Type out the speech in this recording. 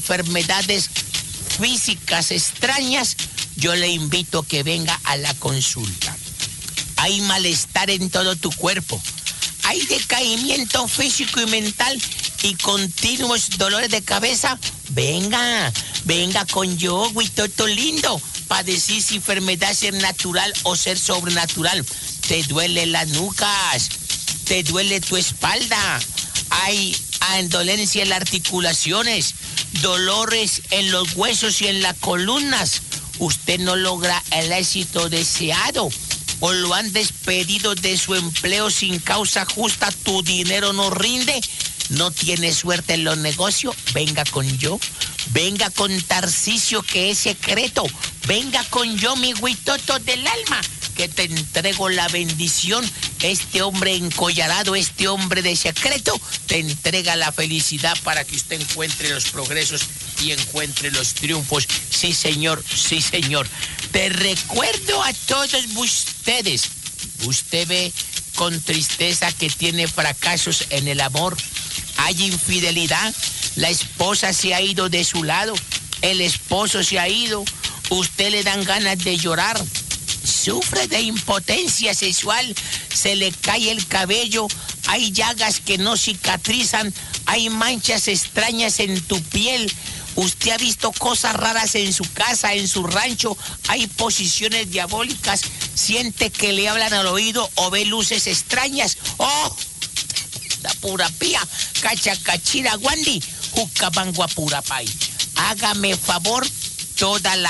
enfermedades físicas extrañas, yo le invito a que venga a la consulta. Hay malestar en todo tu cuerpo. Hay decaimiento físico y mental y continuos dolores de cabeza. Venga con yo, Huitoto lindo, para decir si enfermedad es natural o ser sobrenatural. Te duele las nucas, te duele tu espalda, hay dolencia en las articulaciones, dolores en los huesos y en las columnas. Usted no logra el éxito deseado o lo han despedido de su empleo sin causa justa, tu dinero no rinde, no tiene suerte en los negocios. Venga con yo, venga con Tarcisio, que es secreto. Venga con yo, mi Huitoto del alma, que te entrego la bendición. Este hombre encollarado, este hombre de secreto, te entrega la felicidad para que usted encuentre los progresos y encuentre los triunfos. Sí, señor, sí, señor. Te recuerdo a todos ustedes, usted ve con tristeza que tiene fracasos en el amor, hay infidelidad, la esposa se ha ido de su lado, el esposo se ha ido, usted le dan ganas de llorar, sufre de impotencia sexual, se le cae el cabello, hay llagas que no cicatrizan, hay manchas extrañas en tu piel. Usted ha visto cosas raras en su casa, en su rancho, hay posiciones diabólicas, siente que le hablan al oído o ve luces extrañas. ¡Oh! La pura pía, cachacachira guandi, jucabangua pura pay. Hágame favor, toda la